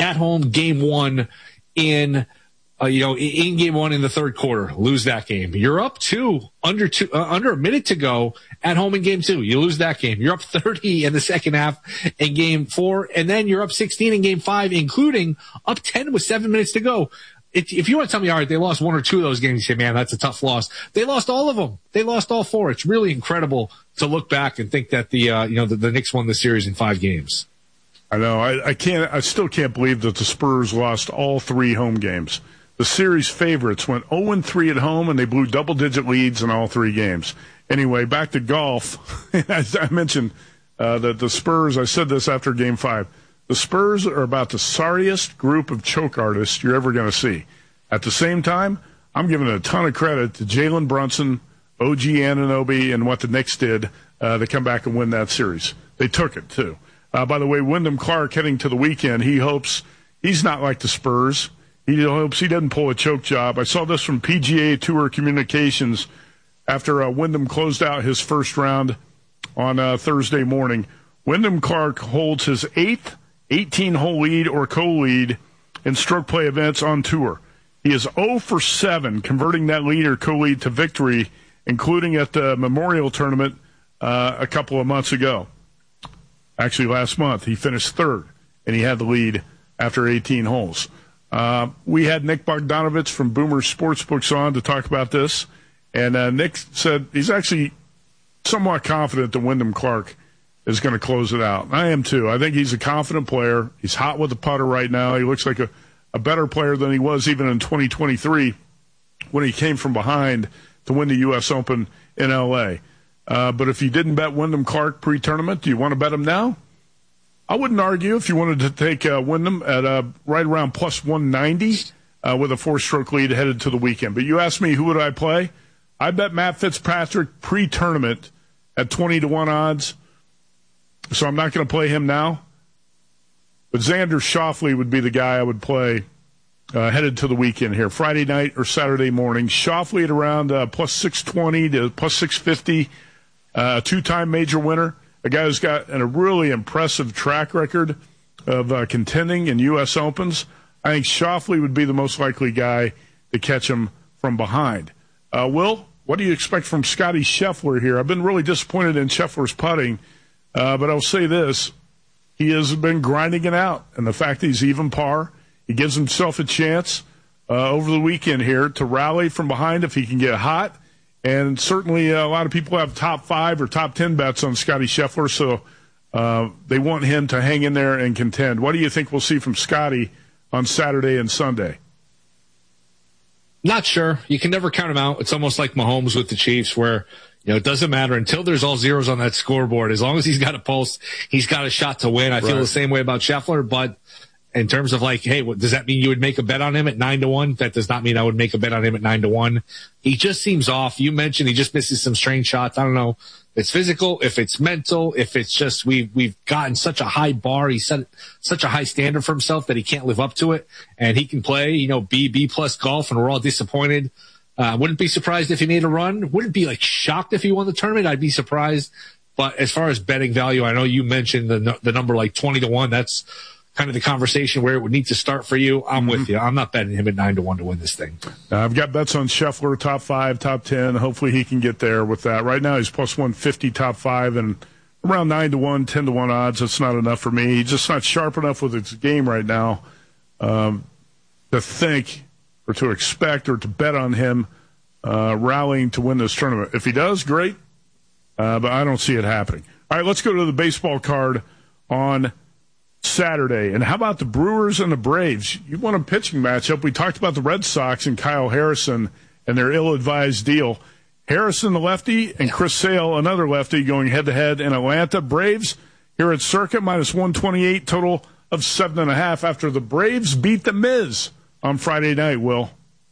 at home game one in game one in the third quarter, lose that game. You're up under a minute to go at home in game two. You lose that game. You're up 30 in the second half in game four, and then you're up 16 in game five, including up 10 with 7 minutes to go. If you want to tell me, all right, they lost one or two of those games, you say, man, that's a tough loss. They lost all of them. They lost all four. It's really incredible to look back and think that the Knicks won the series in 5 games. I know. I still can't believe that the Spurs lost all 3 home games. The series favorites went 0-3 at home, and they blew double-digit leads in all 3 games. Anyway, back to golf. As I mentioned, that the Spurs, I said this after Game 5, the Spurs are about the sorriest group of choke artists you're ever going to see. At the same time, I'm giving a ton of credit to Jalen Brunson, OG Anunoby, and what the Knicks did to come back and win that series. They took it, too. By the way, Wyndham Clark heading to the weekend, he hopes he's not like the Spurs. He hopes he doesn't pull a choke job. I saw this from PGA Tour Communications after Wyndham closed out his first round on Thursday morning. Wyndham Clark holds his 8th 18-hole lead or co-lead in stroke play events on tour. He is 0 for 7 converting that lead or co-lead to victory, including at the Memorial Tournament a couple of months ago. Actually, last month, he finished 3rd, and he had the lead after 18 holes. We had Nick Bogdanovich from Boomer Sportsbooks on to talk about this, and Nick said he's actually somewhat confident that Wyndham Clark is going to close it out. I am too. I think he's a confident player. He's hot with the putter right now. He looks like a better player than he was even in 2023 when he came from behind to win the U.S. Open in L.A. But if you didn't bet Wyndham Clark pre-tournament, do you want to bet him now? I wouldn't argue if you wanted to take Wyndham at right around plus 190 with a 4-stroke lead headed to the weekend. But you asked me who would I play? I bet Matt Fitzpatrick pre-tournament at 20-1 odds. So I'm not going to play him now. But Xander Schauffele would be the guy I would play headed to the weekend here, Friday night or Saturday morning. Schauffele at around plus 620 to plus 650, a 2-time major winner, a guy who's got a really impressive track record of contending in U.S. Opens. I think Schauffele would be the most likely guy to catch him from behind. Will, what do you expect from Scotty Scheffler here? I've been really disappointed in Scheffler's putting. But I'll say this, he has been grinding it out. And the fact that he's even par, he gives himself a chance over the weekend here to rally from behind if he can get hot. And certainly a lot of people have top 5 or top 10 bets on Scotty Scheffler, so they want him to hang in there and contend. What do you think we'll see from Scotty on Saturday and Sunday? Not sure. You can never count him out. It's almost like Mahomes with the Chiefs where it doesn't matter until there's all zeros on that scoreboard. As long as he's got a pulse, he's got a shot to win. I feel the same way about Scheffler, but in terms of hey, does that mean you would make a bet on him at 9-1? That does not mean I would make a bet on him at 9-1. He just seems off. You mentioned he just misses some strange shots. I don't know if it's physical, if it's mental, if it's just we've gotten such a high bar. He set such a high standard for himself that he can't live up to it, and he can play, B+ golf, and we're all disappointed. Wouldn't be surprised if he made a run. Wouldn't be shocked if he won the tournament. I'd be surprised. But as far as betting value, I know you mentioned the number 20-1. That's kind of the conversation where it would need to start for you. I'm with you. I'm not betting him at 9-1 to win this thing. I've got bets on Scheffler, top 5, top 10. Hopefully he can get there with that. Right now he's plus 150, top 5, and around 9-1, 10-1 odds. That's not enough for me. He's just not sharp enough with his game right now to think or to expect or to bet on him rallying to win this tournament. If he does, great, but I don't see it happening. All right, let's go to the baseball card on Saturday. And how about the Brewers and the Braves? You won a pitching matchup. We talked about the Red Sox and Kyle Harrison and their ill-advised deal. Harrison, the lefty, and Chris Sale, another lefty, going head-to-head in Atlanta. Braves here at Circa, minus 128, total of 7.5 after the Braves beat the Miz on Friday night, Will.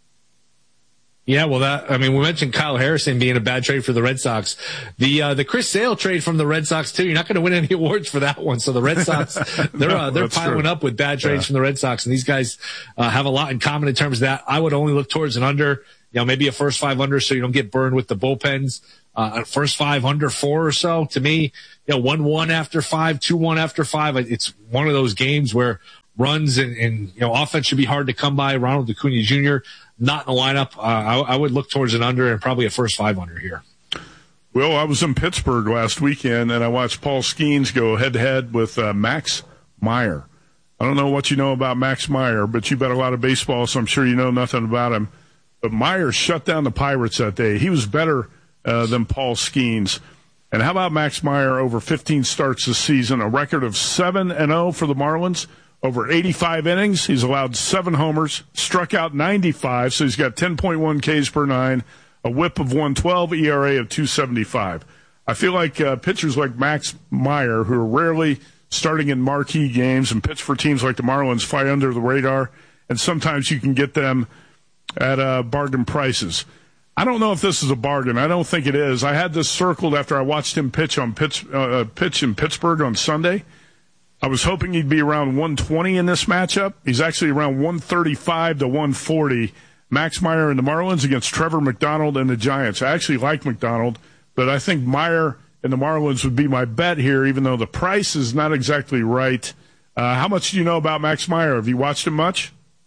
Yeah, well, we mentioned Kyle Harrison being a bad trade for the Red Sox. The Chris Sale trade from the Red Sox too. You're not going to win any awards for that one. So the Red Sox, they're piling up with bad trades from the Red Sox, and these guys have a lot in common in terms of that. I would only look towards an under, maybe a first 5 under, so you don't get burned with the bullpens. First 5 under 4 or so. To me, 1-1 after 5, 2-1 after 5. It's one of those games where runs and offense should be hard to come by. Ronald Acuna Jr. not in the lineup. I would look towards an under and probably a first 5 under here. Well, I was in Pittsburgh last weekend, and I watched Paul Skeens go head-to-head with Max Meyer. I don't know what you know about Max Meyer, but you bet a lot of baseball, so I'm sure you know nothing about him. But Meyer shut down the Pirates that day. He was better than Paul Skeens. And how about Max Meyer over 15 starts this season, a record of 7-0 for the Marlins, over 85 innings. He's allowed 7 homers, struck out 95, so he's got 10.1 Ks per 9, a whip of 112, ERA of 2.75. I feel like pitchers like Max Meyer, who are rarely starting in marquee games and pitch for teams like the Marlins, fly under the radar, and sometimes you can get them at bargain prices. I don't know if this is a bargain. I don't think it is. I had this circled after I watched him pitch in Pittsburgh on Sunday. I was hoping he'd be around 120 in this matchup. He's actually around 135 to 140. Max Meyer and the Marlins against Trevor McDonald and the Giants. I actually like McDonald, but I think Meyer and the Marlins would be my bet here, even though the price is not exactly right. How much do you know about Max Meyer? Have you watched him much?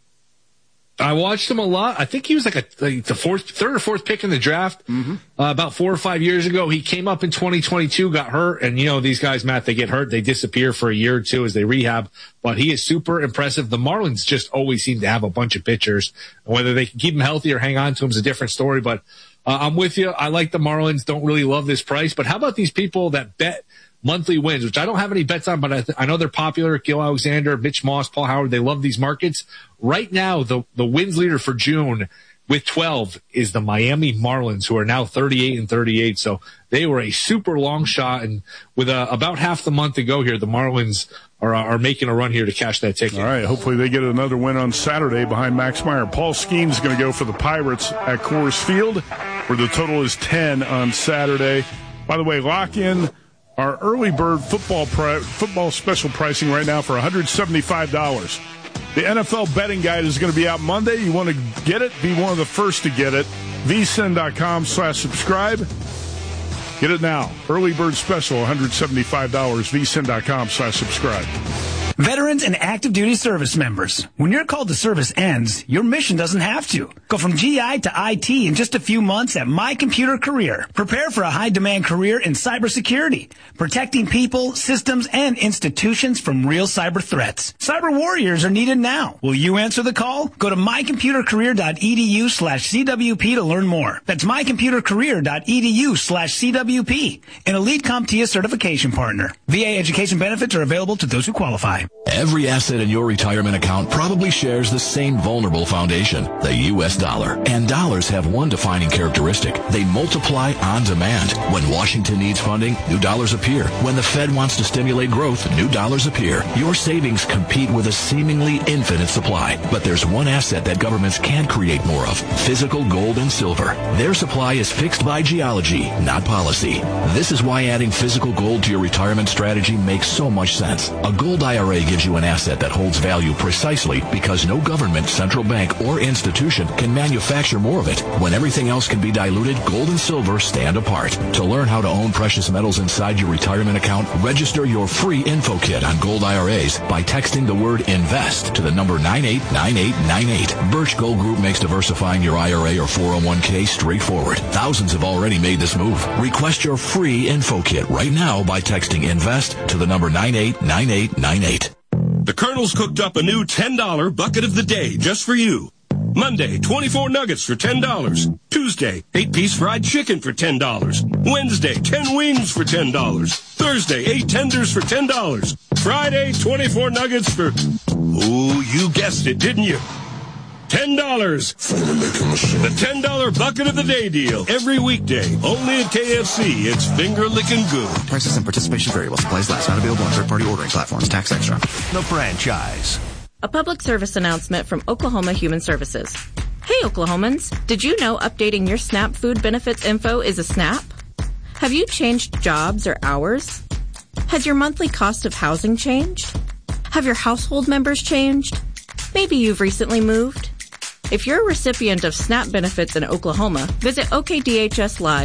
I watched him a lot. I think he was like the third or fourth pick in the draft about 4 or 5 years ago. He came up in 2022, got hurt, and these guys, Matt, they get hurt, they disappear for a year or two as they rehab. But he is super impressive. The Marlins just always seem to have a bunch of pitchers. Whether they can keep him healthy or hang on to him is a different story. But I'm with you. I like the Marlins. Don't really love this price. But how about these people that bet monthly wins, which I don't have any bets on, but I know they're popular. Gil Alexander, Mitch Moss, Paul Howard, they love these markets. Right now, the wins leader for June with 12 is the Miami Marlins, who are now 38-38. So they were a super long shot. And with about half the month to go here, the Marlins are making a run here to cash that ticket. All right. Hopefully they get another win on Saturday behind Max Meyer. Paul Skeens is going to go for the Pirates at Coors Field, where the total is 10 on Saturday. By the way, lock in our early bird football special pricing right now for $175. The NFL betting guide is going to be out Monday. You want to get it? Be one of the first to get it. vsin.com/subscribe. Get it now. Early bird special, $175. vsin.com/subscribe. Veterans and active duty service members, when your call to service ends, your mission doesn't have to. Go from GI to IT in just a few months at My Computer Career. Prepare for a high-demand career in cybersecurity, protecting people, systems, and institutions from real cyber threats. Cyber warriors are needed now. Will you answer the call? Go to mycomputercareer.edu/CWP to learn more. That's mycomputercareer.edu/CWP, an Elite CompTIA certification partner. VA education benefits are available to those who qualify. Every asset in your retirement account probably shares the same vulnerable foundation, the U.S. dollar. And dollars have one defining characteristic. They multiply on demand. When Washington needs funding, new dollars appear. When the Fed wants to stimulate growth, new dollars appear. Your savings compete with a seemingly infinite supply. But there's one asset that governments can create more of, physical gold and silver. Their supply is fixed by geology, not policy. This is why adding physical gold to your retirement strategy makes so much sense. A gold IRA gives you an asset that holds value precisely because no government, central bank, or institution can manufacture more of it. When everything else can be diluted, gold and silver stand apart. To learn how to own precious metals inside your retirement account, register your free info kit on gold IRAs by texting the word INVEST to the number 989898. Birch Gold Group makes diversifying your IRA or 401k straightforward. Thousands have already made this move. Request your free info kit right now by texting INVEST to the number 989898. The Colonel's cooked up a new $10 bucket of the day just for you. Monday, 24 nuggets for $10. Tuesday, 8-piece fried chicken for $10. Wednesday, 10 wings for $10. Thursday, 8 tenders for $10. Friday, 24 nuggets for, oh, you guessed it, didn't you? $10. The $10 bucket of the day deal. Every weekday. Only at KFC. It's finger licking good. Prices and participation variable. Supplies last. Not available on third-party ordering platforms. Tax extra. The franchise. A public service announcement from Oklahoma Human Services. Hey, Oklahomans. Did you know updating your SNAP food benefits info is a SNAP? Have you changed jobs or hours? Has your monthly cost of housing changed? Have your household members changed? Maybe you've recently moved. If you're a recipient of SNAP benefits in Oklahoma, visit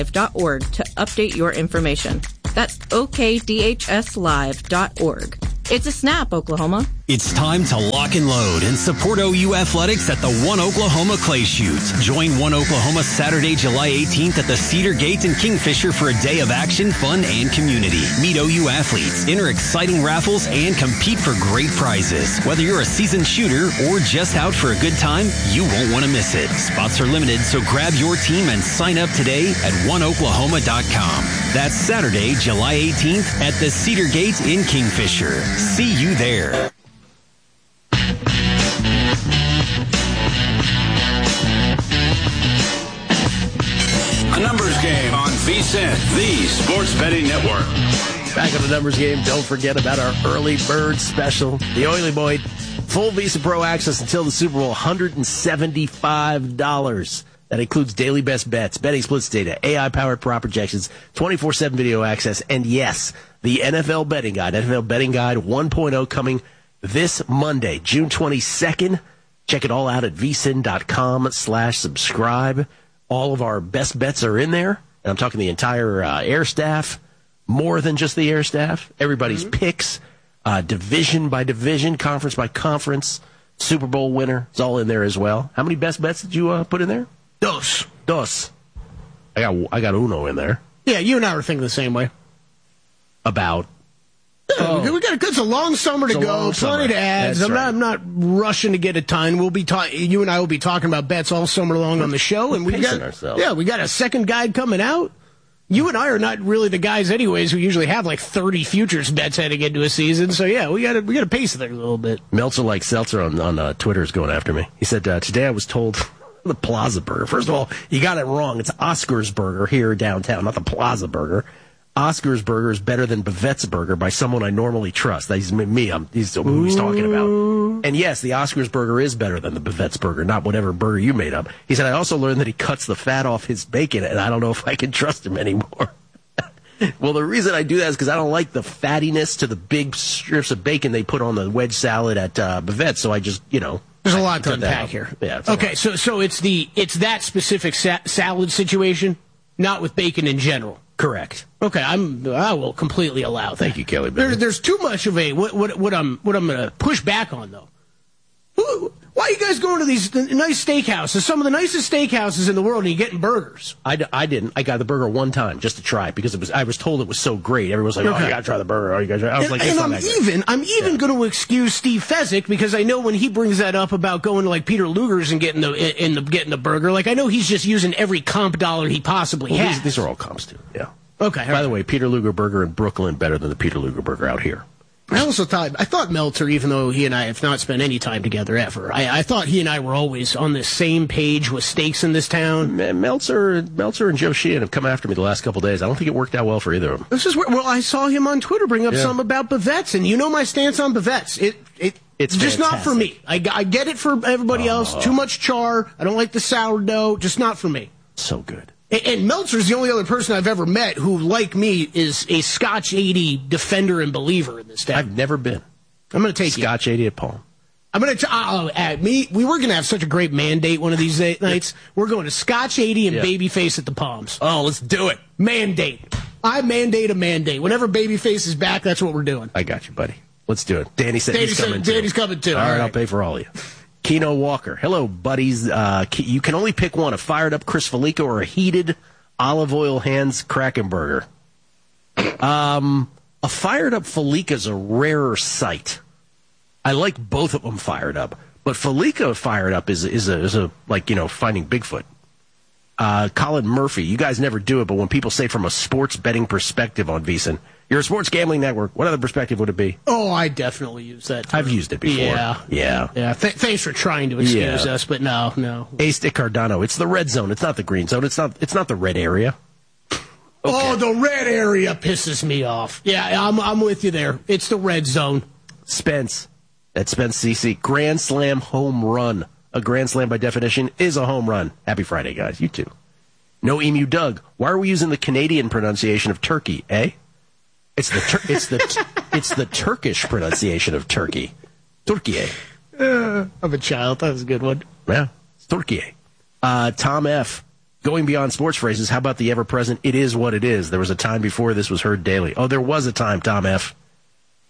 okdhslive.org to update your information. That's okdhslive.org. It's a snap, Oklahoma. It's time to lock and load and support OU athletics at the One Oklahoma Clay Shoot. Join One Oklahoma Saturday, July 18th at the Cedar Gate in Kingfisher for a day of action, fun, and community. Meet OU athletes, enter exciting raffles, and compete for great prizes. Whether you're a seasoned shooter or just out for a good time, you won't want to miss it. Spots are limited, so grab your team and sign up today at oneoklahoma.com. That's Saturday, July 18th at the Cedar Gate in Kingfisher. See you there. A numbers game on VSiN, the sports betting network. Back on the numbers game, don't forget about our early bird special. The Oily Boy, full Visa Pro access until the Super Bowl, $175. That includes daily best bets, betting splits data, AI-powered prop projections, 24/7 video access, and yes, the NFL Betting Guide, NFL Betting Guide 1.0 coming this Monday, June 22nd. Check it all out at vsin.com/subscribe. All of our best bets are in there, and I'm talking the entire air staff, more than just the air staff. Everybody's picks, division by division, conference by conference, Super Bowl winner. It's all in there as well. How many best bets did you put in there? Dos. I got uno in there. Yeah, you and I were thinking the same way. About? We got it's a long summer to go, plenty to add. I'm not rushing to get a ton. We'll be you and I will be talking about bets all summer long on the show, and we got a second guide coming out. You and I are not really the guys, anyways, who usually have like 30 futures bets heading into a season. So yeah, we got to pace things a little bit. Meltzer like Seltzer on Twitter is going after me. He said today I was told the Plaza Burger. First of all, you got it wrong. It's Oscar's Burger here downtown, not the Plaza Burger. Oscar's Burger is better than Bavette's Burger by someone I normally trust. He's me. He's who he's talking about. And yes, the Oscar's Burger is better than the Bavette's Burger, not whatever burger you made up. He said, I also learned that he cuts the fat off his bacon, and I don't know if I can trust him anymore. Well, the reason I do that is because I don't like the fattiness to the big strips of bacon they put on the wedge salad at Bavette's, so I just, There's a lot to unpack here. Yeah. Okay, so it's that specific salad situation, not with bacon in general. Correct. Okay, I will completely allow that. Thank you, Kelly. There's too much of a what I'm going to push back on though. Why are you guys going to these nice steakhouses? Some of the nicest steakhouses in the world, and you're getting burgers. I didn't. I got the burger one time just to try because I was told it was so great. Everyone was like, "Oh, you got to try the burger." Oh, you got to try. I was like, I'm even going to excuse Steve Fezzik because I know when he brings that up about going to like Peter Luger's and getting the burger, like I know he's just using every comp dollar he possibly has. These are all comps too. Yeah. Okay. By the way, Peter Luger burger in Brooklyn better than the Peter Luger burger out here. I thought Meltzer, even though he and I have not spent any time together ever, I thought he and I were always on the same page with steaks in this town. Meltzer and Joe Sheehan have come after me the last couple of days. I don't think it worked out well for either of them. This is well, I saw him on Twitter bring up something about Bavette's, and you know my stance on Bavette's. It's just not for me. I get it for everybody else. Too much char. I don't like the sourdough. Just not for me. So good. And Meltzer's the only other person I've ever met who, like me, is a Scotch 80 defender and believer in this town. I've never been. I'm going to take Scotch 80 at Palm. I'm going to we were going to have such a great mandate one of these nights. We're going to Scotch 80 and Babyface at the Palms. Oh, let's do it. Mandate. I mandate a mandate. Whenever Babyface is back, that's what we're doing. I got you, buddy. Let's do it. Danny said he's coming too. Danny's coming too. All right, I'll pay for all of you. Keno Walker. Hello, buddies. You can only pick one, a fired-up Chris Felica or a heated olive oil hands Krakenburger. A fired-up Felica's a rarer sight. I like both of them fired up, but Felica fired up is a like, finding Bigfoot. Colin Murphy, you guys never do it, but when people say from a sports betting perspective on VSiN, you're a sports gambling network, what other perspective would it be? Oh, I definitely use that term. I've used it before. Yeah. Thanks for trying to excuse us, but no. A-Stick Cardano, it's the red zone. It's not the green zone. It's not the red area. Okay. Oh, the red area pisses me off. Yeah, I'm with you there. It's the red zone. Spence, at Spence CC, Grand Slam home run. A Grand Slam, by definition, is a home run. Happy Friday, guys. You too. No Emu Doug. Why are we using the Canadian pronunciation of turkey, eh? It's the Turkish pronunciation of turkey. Turkey. I'm a child. That was a good one. Yeah, it's Turkey. Tom F. Going beyond sports phrases, how about the ever-present, it is what it is? There was a time before this was heard daily. Oh, there was a time, Tom F.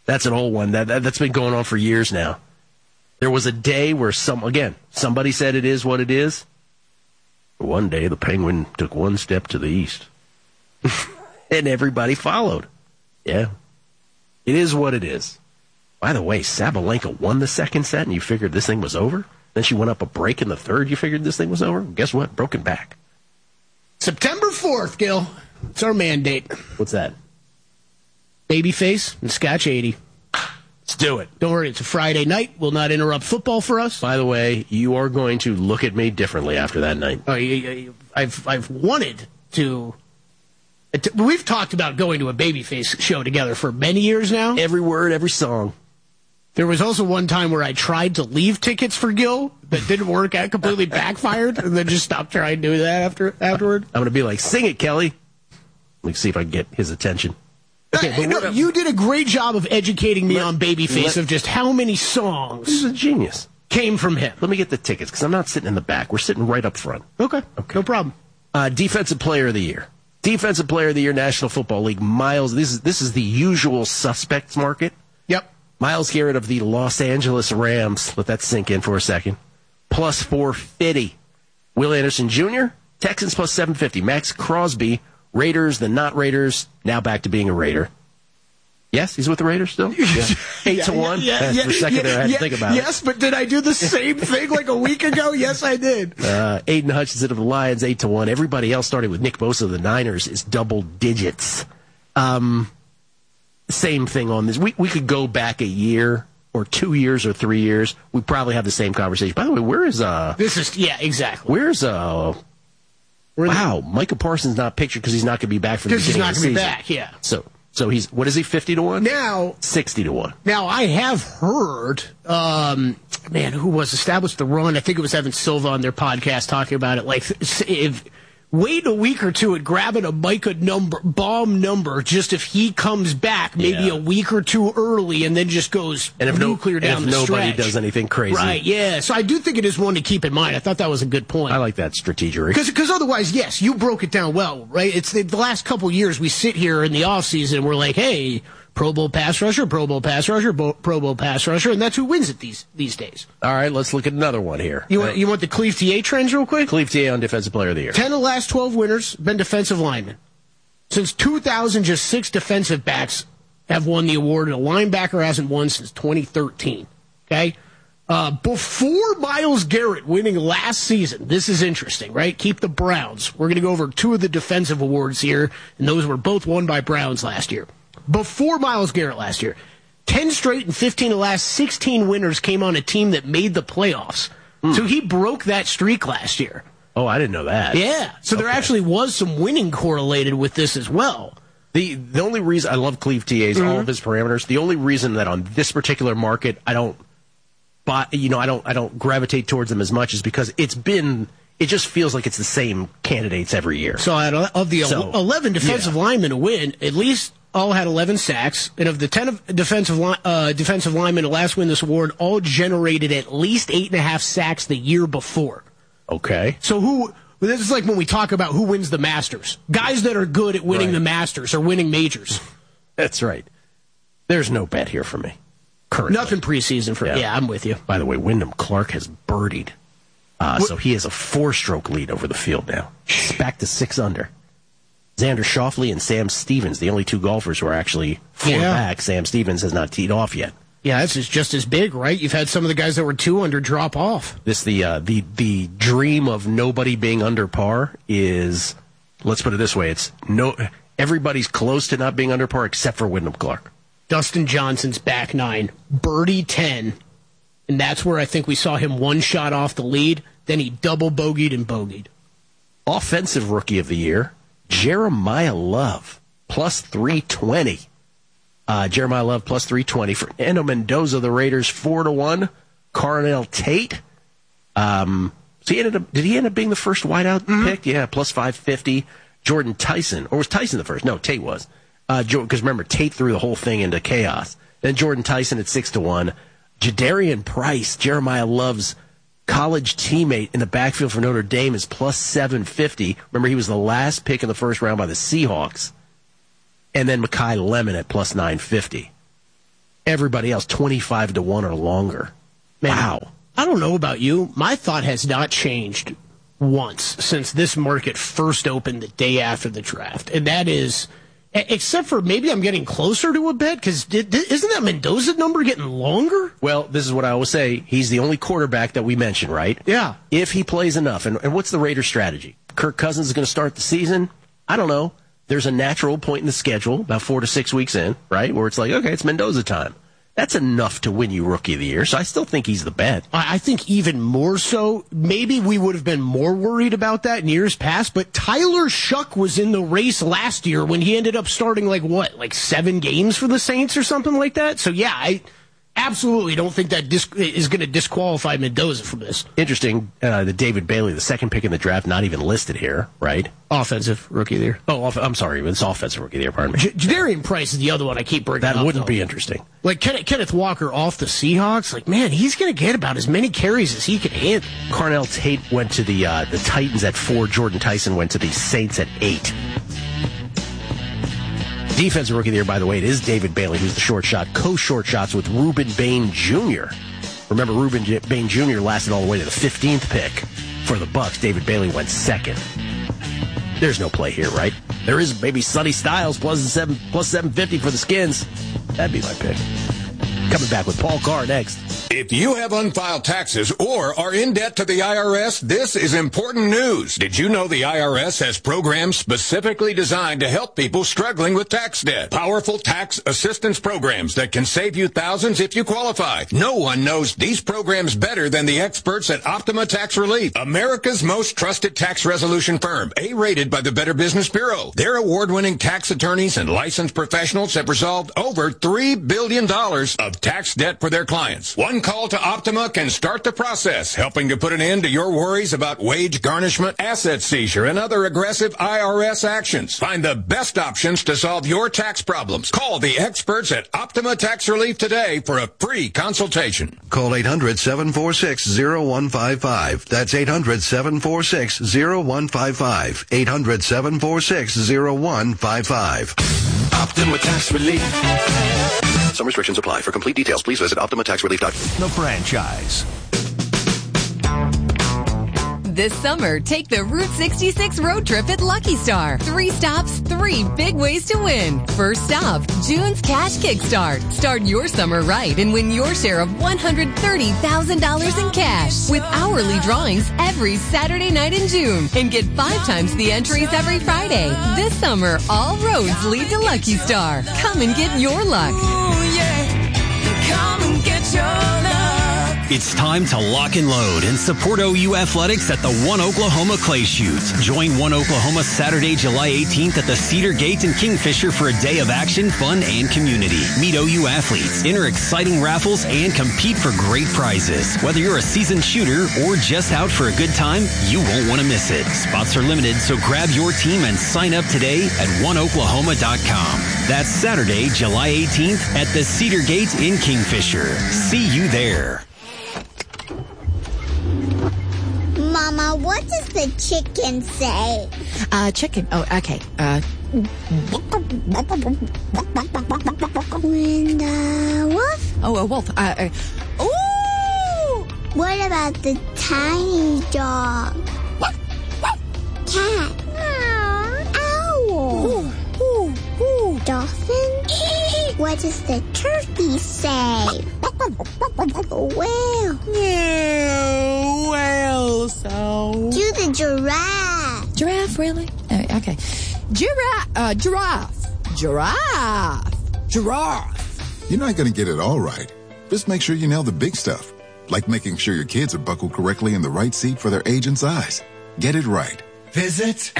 That's an old one. That's been going on for years now. There was a day where somebody said it is what it is. One day, the Penguin took one step to the east. And everybody followed. Yeah. It is what it is. By the way, Sabalenka won the second set, and you figured this thing was over? Then she went up a break in the third. You figured this thing was over? Guess what? Broken back. September 4th, Gil. It's our mandate. What's that? Babyface and Scotch 80. Let's do it. Don't worry, it's a Friday night. Will not interrupt football for us. By the way, you are going to look at me differently after that night. Oh, I've wanted to. We've talked about going to a Babyface show together for many years now. Every word, every song. There was also one time where I tried to leave tickets for Gil that didn't work out, completely backfired, and then just stopped trying to do that afterward. I'm going to be like, sing it, Kelly. Let me see if I can get his attention. Okay, but you did a great job of educating me on Babyface of just how many songs. He's a genius. Came from him. Let me get the tickets, because I'm not sitting in the back. We're sitting right up front. Okay. No problem. Defensive Player of the Year. Defensive Player of the Year, National Football League. Miles, this is the usual suspects market. Yep. Myles Garrett of the Los Angeles Rams. Let that sink in for a second. Plus 450. Will Anderson Jr., Texans plus 750. Max Crosby, Raiders, the not Raiders, now back to being a Raider. Yes, he's with the Raiders still? Yeah. 8-1? For a second there, I had to think about it. Yes, but did I do the same thing like a week ago? Yes, I did. Aiden Hutchinson of the Lions, 8-1. Everybody else, starting with Nick Bosa of the Niners, is double digits. Same thing on this. We could go back a year or 2 years or 3 years. We'd probably have the same conversation. By the way, where is... This is... Yeah, exactly. Where's... Wow, Micah Parsons not pictured because he's not going to be back for the beginning of the season. Because he's not going to be back, yeah. So he's, what is he, 50-1? Now... 60-1. Now, I have heard, who was established the run? I think it was Evan Silva on their podcast talking about it. Like, if wait a week or two and grabbing a Micah bomb number just if he comes back maybe a week or two early and then just goes nuclear down the stretch. If nobody does anything crazy. Right, yeah. So I do think it is one to keep in mind. I thought that was a good point. I like that strategy. Because otherwise, yes, you broke it down well, right? It's the last couple years we sit here in the offseason and we're like, hey, Pro Bowl pass rusher, Pro Bowl pass rusher, Pro Bowl pass rusher, and that's who wins it these days. All right, let's look at another one here. You want the Cleve TA trends real quick? Cleve TA on Defensive Player of the Year. 10 of the last 12 winners been defensive linemen. Since 2000, just 6 defensive backs have won the award, and a linebacker hasn't won since 2013. Okay? Before Myles Garrett winning last season, this is interesting, right? Keep the Browns. We're going to go over 2 of the defensive awards here, and those were both won by Browns last year. Before Myles Garrett last year, 10 straight and 15 of the last 16 winners came on a team that made the playoffs. So he broke that streak last year. Oh, I didn't know that. Yeah. So there actually was some winning correlated with this as well. The only reason I love Cleve TA's, all of his parameters, the only reason that on this particular market I don't gravitate towards them as much is because it just feels like it's the same candidates every year. So of the 11 defensive linemen to win, at least all had 11 sacks, and of the 10 defensive linemen to last win this award, all generated at least 8.5 sacks the year before. Okay. So this is like when we talk about who wins the Masters. Guys that are good at winning the Masters or winning majors. That's right. There's no bet here for me. Currently. Nothing preseason for me. Yeah, I'm with you. By the way, Wyndham Clark has birdied. So he has a 4-stroke lead over the field now. He's back to 6 under. Xander Schauffele and Sam Stevens, the only 2 golfers who are actually 4 back. Sam Stevens has not teed off yet. Yeah, this is just as big, right? You've had some of the guys that were 2 under drop off. The dream of nobody being under par is, let's put it this way, everybody's close to not being under par except for Wyndham Clark. Dustin Johnson's back 9, birdie 10, and that's where I think we saw him 1 shot off the lead. Then he double bogeyed and bogeyed. Offensive Rookie of the Year, Jeremiah Love, plus 320. Jeremiah Love, plus 320. Fernando Mendoza, the Raiders, 4-1. Carnell Tate. Did he end up being the first wideout pick? Yeah, plus 550. Jordan Tyson. Or was Tyson the first? No, Tate was. Because remember, Tate threw the whole thing into chaos. Then Jordan Tyson at 6-1. Jadarian Price, Jeremiah Love's college teammate in the backfield for Notre Dame, is plus 750. Remember, he was the last pick in the first round by the Seahawks. And then Mekhi Lemon at plus 950. Everybody else 25-1 or longer. Man, wow. I don't know about you. My thought has not changed once since this market first opened the day after the draft. And that is, except for maybe I'm getting closer to a bet, because isn't that Mendoza number getting longer? Well, this is what I always say. He's the only quarterback that we mentioned, right? Yeah. If he plays enough. And what's the Raiders' strategy? Kirk Cousins is going to start the season? I don't know. There's a natural point in the schedule, about 4 to 6 weeks in, right, where it's like, okay, it's Mendoza time. That's enough to win you Rookie of the Year, so I still think he's the bet. I think even more so. Maybe we would have been more worried about that in years past, but Tyler Shuck was in the race last year when he ended up starting, like 7 games for the Saints or something like that? So, yeah, I absolutely don't think that is going to disqualify Mendoza from this. Interesting, the David Bailey, the second pick in the draft, not even listed here, right? Offensive Rookie of the Year. Oh, I'm sorry, it's Offensive Rookie of the Year, pardon me. Jadarian Price is the other one I keep bringing up. That wouldn't be interesting. Like Kenneth Walker off the Seahawks, like, man, he's going to get about as many carries as he can handle. Carnell Tate went to the Titans at 4. Jordan Tyson went to the Saints at 8. Defensive Rookie of the Year, by the way, it is David Bailey, who's the short shot. Co-short shots with Reuben Bain Jr. Remember, Reuben Bain Jr. lasted all the way to the 15th pick for the Bucs. David Bailey went second. There's no play here, right? There is maybe Sonny Styles plus 750 for the Skins. That'd be my pick. Coming back with Paul Carr next. If you have unfiled taxes or are in debt to the IRS, this is important news. Did you know the IRS has programs specifically designed to help people struggling with tax debt? Powerful tax assistance programs that can save you thousands if you qualify. No one knows these programs better than the experts at Optima Tax Relief, America's most trusted tax resolution firm, A-rated by the Better Business Bureau. Their award-winning tax attorneys and licensed professionals have resolved over $3 billion of tax debt for their clients. One call to Optima can start the process, helping to put an end to your worries about wage garnishment, asset seizure, and other aggressive IRS actions. Find the best options to solve your tax problems. Call the experts at Optima Tax Relief today for a free consultation. Call 800-746-0155. That's 800-746-0155. 800-746-0155. Optima Tax Relief. Some restrictions apply. For complete details, please visit OptimaTaxRelief.com. The franchise. This summer, take the Route 66 road trip at Lucky Star. 3 stops, 3 big ways to win. First stop, June's Cash Kickstart. Start your summer right and win your share of $130,000 in cash with hourly drawings every Saturday night in June. And get 5 times the entries every Friday. This summer, all roads lead to Lucky Star. Come and get your luck. Ooh, yeah. Come and get your luck. It's time to lock and load and support OU Athletics at the One Oklahoma Clay Shoot. Join One Oklahoma Saturday, July 18th at the Cedar Gate in Kingfisher for a day of action, fun, and community. Meet OU athletes, enter exciting raffles, and compete for great prizes. Whether you're a seasoned shooter or just out for a good time, you won't want to miss it. Spots are limited, so grab your team and sign up today at oneoklahoma.com. That's Saturday, July 18th at the Cedar Gate in Kingfisher. See you there. Mama, what does the chicken say? Chicken. Oh, okay. When the wolf? Oh, a wolf. Ooh! What about the tiny dog? Cat? Owl? Dolphin? What does the turkey say? Whale? Whale sound. Do the giraffe. Giraffe, really? Okay. Giraffe. You're not going to get it all right. Just make sure you nail the big stuff, like making sure your kids are buckled correctly in the right seat for their age and size. Get it right. Visit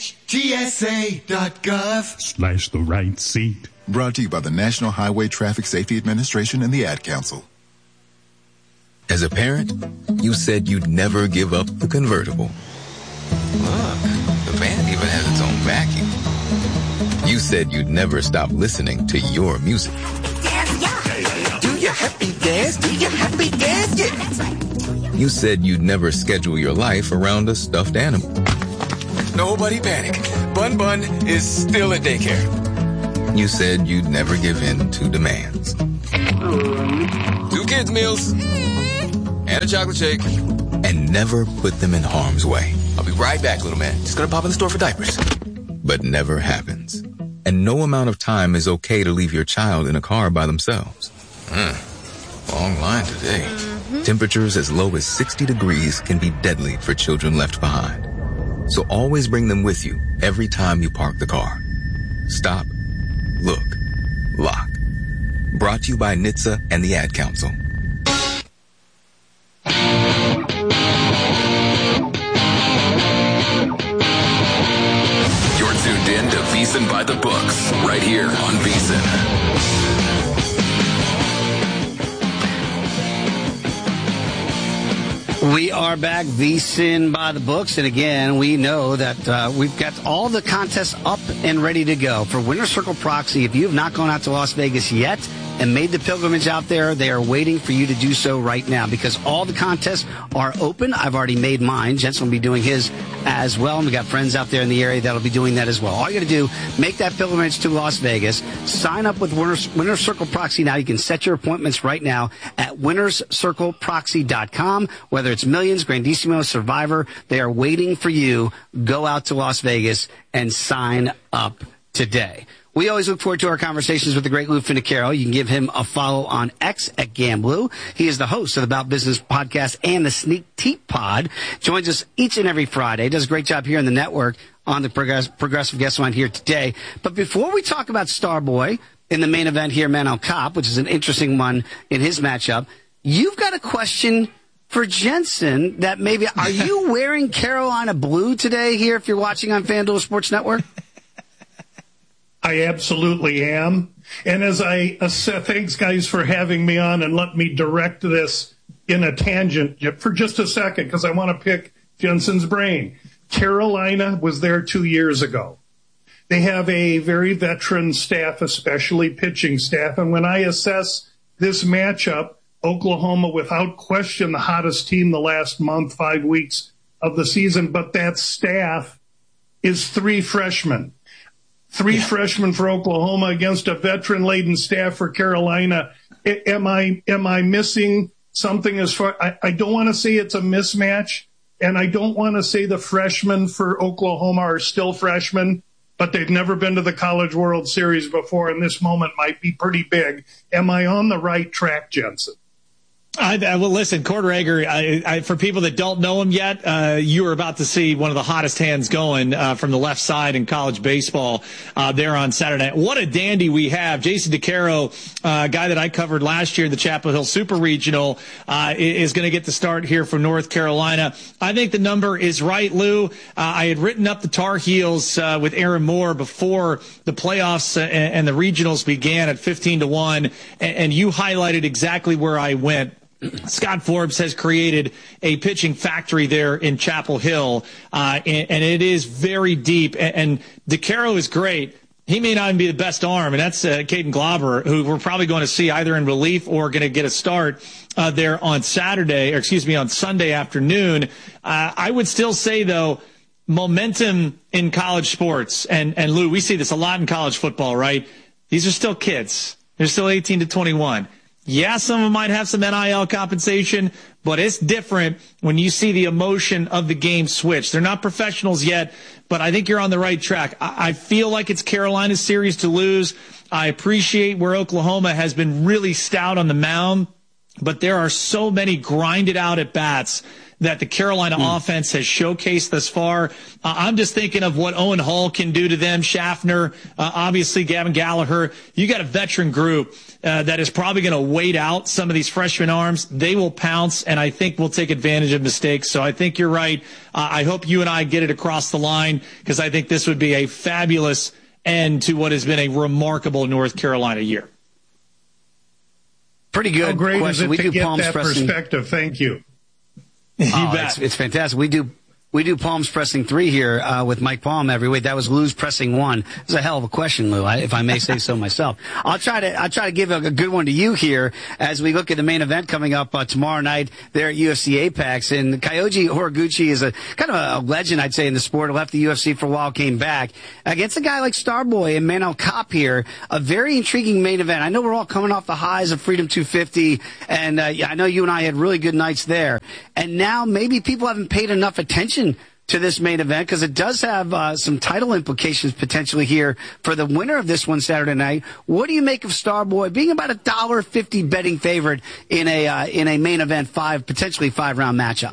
NHTSA.gov/the right seat. Brought to you by the National Highway Traffic Safety Administration and the Ad Council. As a parent, you said you'd never give up the convertible. Look, the van even has its own vacuum. You said you'd never stop listening to your music. Do your happy dance, do your happy dance, yeah. You said you'd never schedule your life around a stuffed animal. Nobody panic. Bun Bun is still at daycare. You said you'd never give in to demands. kids' meals. And a chocolate shake. And never put them in harm's way. I'll be right back, little man. Just gonna pop in the store for diapers. But never happens. And no amount of time is okay to leave your child in a car by themselves. Long line today. Temperatures as low as 60 degrees can be deadly for children left behind. So always bring them with you every time you park the car. Stop, look, lock. Brought to you by NHTSA and the Ad Council. You're tuned in to VSiN by the Books, right here on VSiN. We are back, VSiN by the Books, and again, we know that we've got all the contests up and ready to go. For Winner's Circle Proxy, if you have not gone out to Las Vegas yet and made the pilgrimage out there, they are waiting for you to do so right now because all the contests are open. I've already made mine. Jensen will be doing his as well, and we got friends out there in the area that'll be doing that as well. All you got to do, make that pilgrimage to Las Vegas, sign up with Winner's Circle Proxy now. You can set your appointments right now at winnerscircleproxy.com. Whether it's Millions, Grandissimo, Survivor, they are waiting for you. Go out to Las Vegas and sign up today. We always look forward to our conversations with the great Lou Finicaro. You can give him a follow on X at Gamblou. He is the host of the About Business podcast and the Sneak Teep Pod. Joins us each and every Friday. Does a great job here in the network on the Progressive Guest Line here today. But before we talk about Starboy in the main event here, Manel Kopp, which is an interesting one in his matchup, you've got a question for Jensen that maybe, are you wearing Carolina blue today here if you're watching on FanDuel Sports Network? I absolutely am. And as I said, thanks guys for having me on and let me direct this in a tangent for just a second because I want to pick Jensen's brain. Carolina was there 2 years ago. They have a very veteran staff, especially pitching staff. And when I assess this matchup, Oklahoma, without question, the hottest team the last month, 5 weeks of the season. But that staff is three freshmen. Three freshmen for Oklahoma against a veteran-laden staff for Carolina. Am I missing something as far? I don't want to say it's a mismatch, and I don't want to say the freshmen for Oklahoma are still freshmen, but they've never been to the College World Series before, and this moment might be pretty big. Am I on the right track, Jensen? Well, listen, Cord Rager, for people that don't know him yet, you are about to see one of the hottest hands going from the left side in college baseball there on Saturday night. What a dandy we have. Jason DeCaro, guy that I covered last year, the Chapel Hill Super Regional, is going to get the start here from North Carolina. I think the number is right, Lou. I had written up the Tar Heels with Aaron Moore before the playoffs and the regionals began at 15-1, and you highlighted exactly where I went. Scott Forbes has created a pitching factory there in Chapel Hill, and it is very deep. And DeCaro is great. He may not even be the best arm, and that's Caden Glauber, who we're probably going to see either in relief or going to get a start there on on Sunday afternoon. I would still say, though, momentum in college sports, and Lou, we see this a lot in college football, right? These are still kids. They're still 18 to 21. Yeah, some of them might have some NIL compensation, but it's different when you see the emotion of the game switch. They're not professionals yet, but I think you're on the right track. I feel like it's Carolina's series to lose. I appreciate where Oklahoma has been really stout on the mound, but there are so many grinded out at bats that the Carolina offense has showcased thus far. I'm just thinking of what Owen Hall can do to them, Schaffner, obviously Gavin Gallagher. You got a veteran group that is probably going to wait out some of these freshman arms. They will pounce, and I think we'll take advantage of mistakes. So I think you're right. I hope you and I get it across the line because I think this would be a fabulous end to what has been a remarkable North Carolina year. Pretty good. How great question. is it to get that perspective? Thank you. It's fantastic. We do We do Palms pressing 3 here with Mike Palm every week. That was Lou's pressing 1. It's a hell of a question, Lou, if I may say so myself. I'll try to give a good one to you here as we look at the main event coming up tomorrow night there at UFC Apex. And Kyoji Horiguchi is a kind of a legend, I'd say, in the sport. Left the UFC for a while, came back against a guy like Starboy and Manel Kape here. A very intriguing main event. I know we're all coming off the highs of Freedom 250, and I know you and I had really good nights there. And now maybe people haven't paid enough attention to this main event because it does have some title implications potentially here for the winner of this one Saturday night. What do you make of Starboy being about $1.50 betting favorite in a main event potentially 5-round matchup?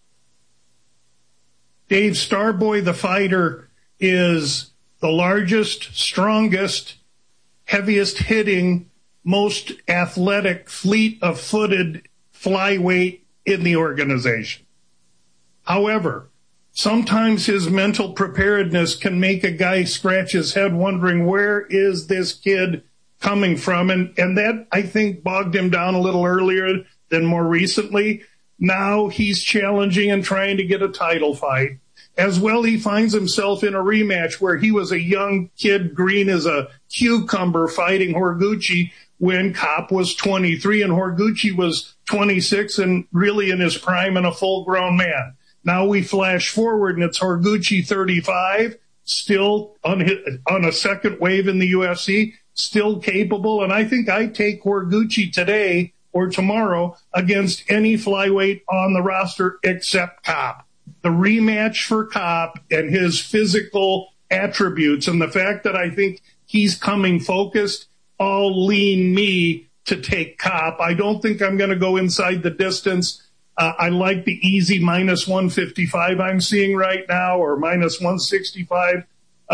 Dave, Starboy the fighter is the largest, strongest, heaviest hitting, most athletic, fleet of footed flyweight in the organization. However, sometimes his mental preparedness can make a guy scratch his head wondering, where is this kid coming from? And that, I think, bogged him down a little earlier than more recently. Now he's challenging and trying to get a title fight. As well, he finds himself in a rematch where he was a young kid, green as a cucumber, fighting Horiguchi when Kape was 23 and Horiguchi was 26 and really in his prime and a full-grown man. Now we flash forward, and it's Horiguchi 35, still on a second wave in the UFC, still capable. And I think I take Horiguchi today or tomorrow against any flyweight on the roster except Kape. The rematch for Kape and his physical attributes and the fact that I think he's coming focused all lean me to take Kape. I don't think I'm going to go inside the distance. I like the easy minus 155 I'm seeing right now, or minus 165.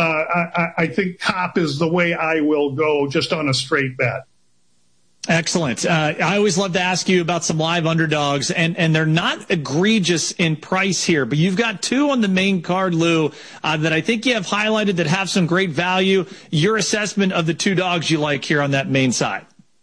I think Kape is the way I will go, just on a straight bet. Excellent. I always love to ask you about some live underdogs, and they're not egregious in price here, but you've got 2 on the main card, Lou, that I think you have highlighted that have some great value. Your assessment of the 2 dogs you like here on that main side.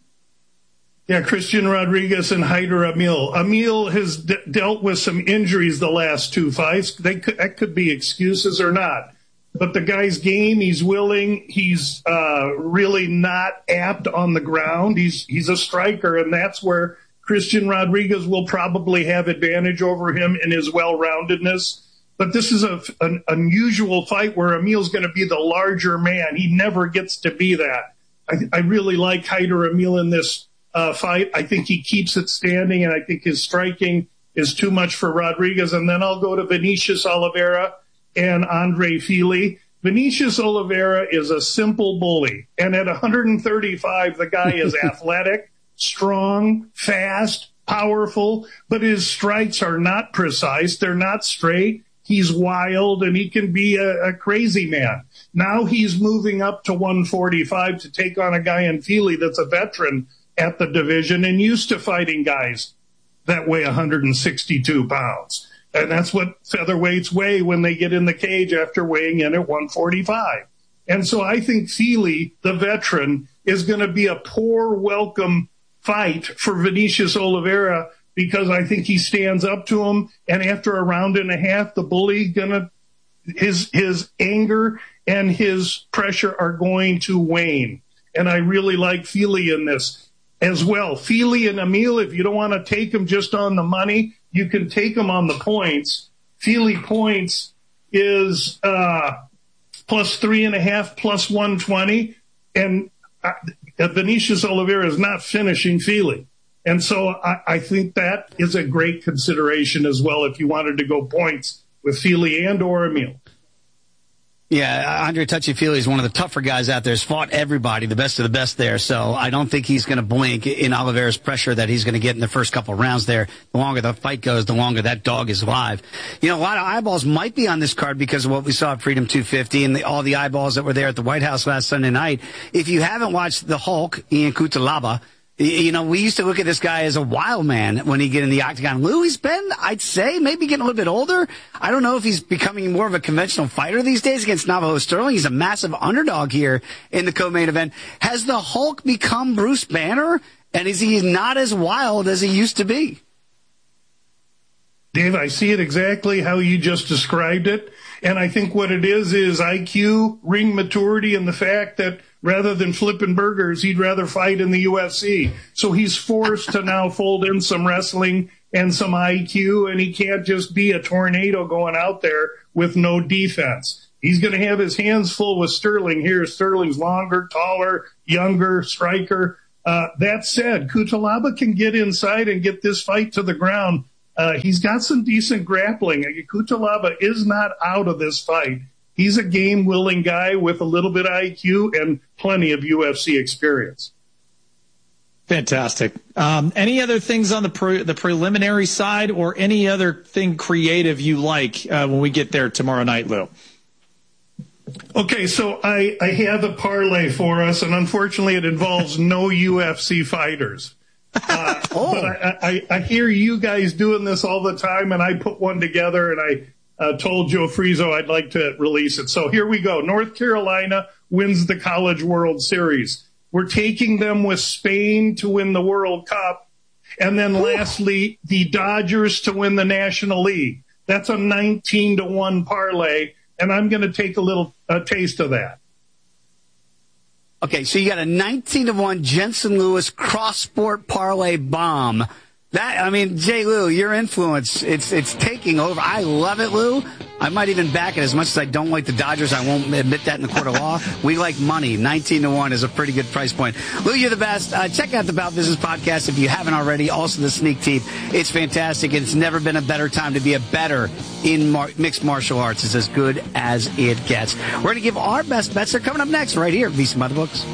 Yeah, Christian Rodriguez and Haider Emil. Emil has dealt with some injuries the last 2 fights. That could be excuses or not. But the guy's game, he's willing. He's really not apt on the ground. He's a striker, and that's where Christian Rodriguez will probably have advantage over him in his well-roundedness. But this is an unusual fight where Emil's going to be the larger man. He never gets to be that. I really like Haider Emil in this fight. I think he keeps it standing, and I think his striking is too much for Rodriguez. And then I'll go to Vinicius Oliveira and Andre Fili. Vinicius Oliveira is a simple bully, and at 135, the guy is athletic, strong, fast, powerful, but his strikes are not precise. They're not straight. He's wild, and he can be a crazy man. Now he's moving up to 145 to take on a guy in Fili that's a veteran at the division and used to fighting guys that weigh 162 pounds. And that's what featherweights weigh when they get in the cage after weighing in at 145. And so I think Fili, the veteran, is going to be a poor welcome fight for Vinicius Oliveira because I think he stands up to him. And after a round and a half, the bully his anger and his pressure are going to wane. And I really like Fili in this as well. Fili and Emil, if you don't want to take them just on the money, you can take them on the points. Fili points is plus 3.5, plus 120. And Vinicius Oliveira is not finishing Fili. And so I think that is a great consideration as well if you wanted to go points with Fili and or Emil. Yeah, Andre Touchy-Fili is one of the tougher guys out there. Has fought everybody, the best of the best there. So I don't think he's going to blink in Oliveira's pressure that he's going to get in the first couple of rounds there. The longer the fight goes, the longer that dog is live. You know, a lot of eyeballs might be on this card because of what we saw at Freedom 250 and all the eyeballs that were there at the White House last Sunday night. If you haven't watched the Hulk, Ian Cutelaba, you know, we used to look at this guy as a wild man when he get in the octagon. Lou, he's been, I'd say, maybe getting a little bit older. I don't know if he's becoming more of a conventional fighter these days against Navajo Sterling. He's a massive underdog here in the co-main event. Has the Hulk become Bruce Banner? And is he not as wild as he used to be? Dave, I see it exactly how you just described it. And I think what it is IQ, ring maturity, and the fact that rather than flipping burgers, he'd rather fight in the UFC. So he's forced to now fold in some wrestling and some IQ, and he can't just be a tornado going out there with no defense. He's going to have his hands full with Sterling here. Sterling's longer, taller, younger, striker. That said, Cutelaba can get inside and get this fight to the ground. He's got some decent grappling. Cutelaba is not out of this fight. He's a game-willing guy with a little bit of IQ and plenty of UFC experience. Fantastic. Any other things on the preliminary side, or any other thing creative you like when we get there tomorrow night, Lou? Okay, so I have a parlay for us, and unfortunately it involves no UFC fighters. But I hear you guys doing this all the time, and I put one together, and I told Joe Frizo I'd like to release it. So here we go. North Carolina wins the College World Series. We're taking them with Spain to win the World Cup. And then lastly, the Dodgers to win the National League. That's a 19-1 parlay, and I'm going to take a taste of that. Okay, so you got a 19-1 Jensen Lewis cross-sport parlay bomb. Jay Lou, your influence, it's taking over. I love it, Lou. I might even back it. As much as I don't like the Dodgers, I won't admit that in the court of law. We like money. 19-1 is a pretty good price point. Lou, you're the best. Check out the Bout Business podcast if you haven't already. Also, the Sneak Team. It's fantastic. It's never been a better time to be a better in mixed martial arts. It's as good as it gets. We're going to give our best bets. They're coming up next right here at VSiN by the Books.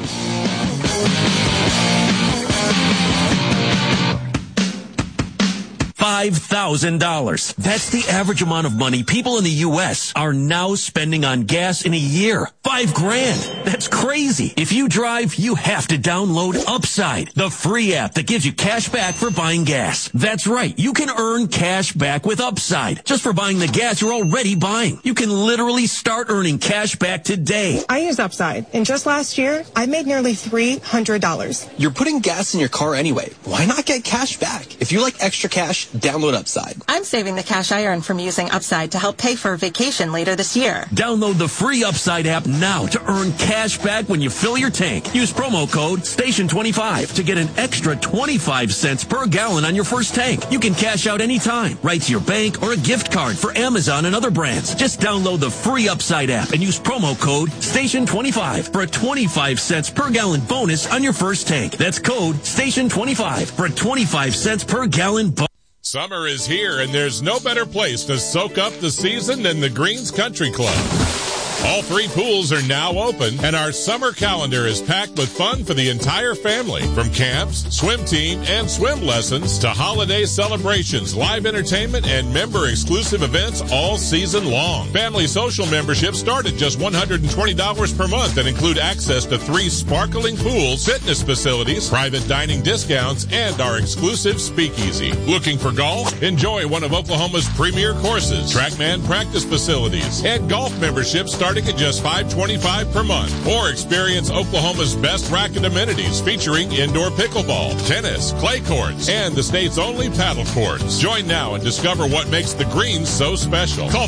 $5,000. That's the average amount of money people in the U.S. are now spending on gas in a year. $5,000. That's crazy. If you drive, you have to download Upside, the free app that gives you cash back for buying gas. That's right. You can earn cash back with Upside just for buying the gas you're already buying. You can literally start earning cash back today. I use Upside, and just last year, I made nearly $300. You're putting gas in your car anyway. Why not get cash back? If you like extra cash, download Upside. I'm saving the cash I earn from using Upside to help pay for a vacation later this year. Download the free Upside app now to earn cash back when you fill your tank. Use promo code STATION25 to get an extra 25 cents per gallon on your first tank. You can cash out anytime, right to your bank or a gift card for Amazon and other brands. Just download the free Upside app and use promo code STATION25 for a 25 cents per gallon bonus on your first tank. That's code STATION25 for a 25 cents per gallon bonus. Summer is here, and there's no better place to soak up the season than the Greens Country Club. All 3 pools are now open, and our summer calendar is packed with fun for the entire family. From camps, swim team, and swim lessons to holiday celebrations, live entertainment, and member-exclusive events all season long. Family social memberships start at just $120 per month and include access to 3 sparkling pools, fitness facilities, private dining discounts, and our exclusive speakeasy. Looking for golf? Enjoy one of Oklahoma's premier courses, TrackMan practice facilities, and golf memberships starting at just $525 per month. Or experience Oklahoma's best racket amenities featuring indoor pickleball, tennis, clay courts, and the state's only paddle courts. Join now and discover what makes the Greens so special. Call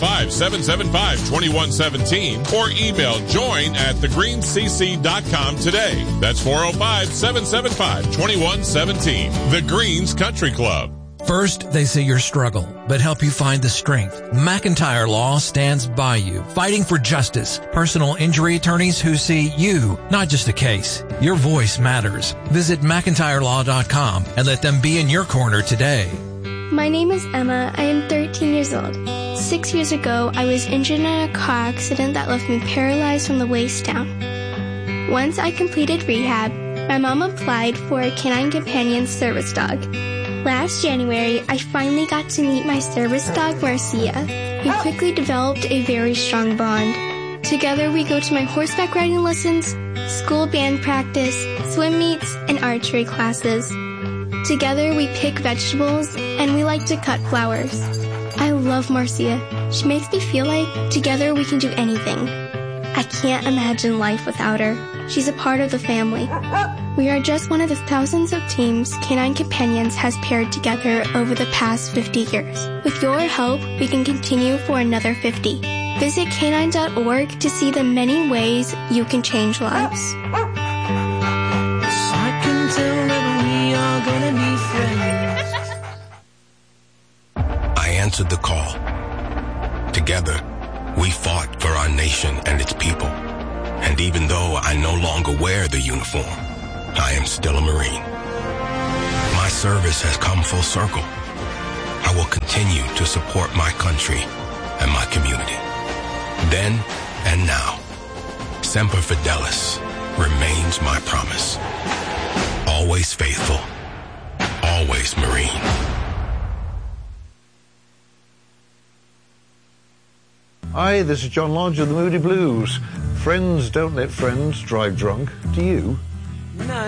405-775-2117 or email join@thegreenscc.com today. That's 405-775-2117. The Greens Country Club. First, they say your struggle, but help you find the strength. McIntyre Law stands by you, fighting for justice. Personal injury attorneys who see you, not just a case. Your voice matters. Visit McIntyreLaw.com and let them be in your corner today. My name is Emma. I am 13 years old. 6 years ago, I was injured in a car accident that left me paralyzed from the waist down. Once I completed rehab, my mom applied for a Canine Companion service dog. Last January, I finally got to meet my service dog, Marcia. We quickly developed a very strong bond. Together, we go to my horseback riding lessons, school band practice, swim meets, and archery classes. Together, we pick vegetables, and we like to cut flowers. I love Marcia. She makes me feel like together we can do anything. I can't imagine life without her. She's a part of the family. We are just one of the thousands of teams Canine Companions has paired together over the past 50 years. With your help, we can continue for another 50. Visit canine.org to see the many ways you can change lives. I can tell that we are gonna be friends. I answered the call. Together, we fought for our nation and its people. And even though I no longer wear the uniform, I am still a Marine. My service has come full circle. I will continue to support my country and my community. Then and now, Semper Fidelis remains my promise. Always faithful, always Marine. Hi, this is John Lodge of the Moody Blues. Friends don't let friends drive drunk. Do you?